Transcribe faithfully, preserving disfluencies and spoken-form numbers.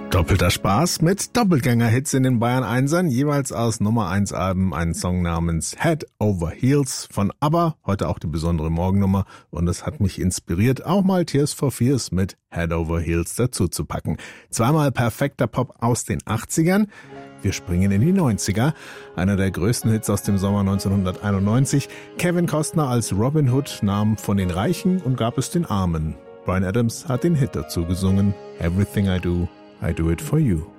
Doppelter Spaß mit Doppelgänger-Hits in den Bayern Einsern, jeweils aus Nummer eins Alben, ein Song namens Head Over Heels von ABBA, heute auch die besondere Morgennummer, und es hat mich inspiriert, auch mal Tears for Fears mit Head Over Heels dazu zu packen. Zweimal perfekter Pop aus den achtzigern. Wir springen in die neunziger. Einer der größten Hits aus dem Sommer neunzehnhunderteinundneunzig. Kevin Costner als Robin Hood nahm von den Reichen und gab es den Armen. Bryan Adams hat den Hit dazu gesungen. Everything I Do, I Do It For You.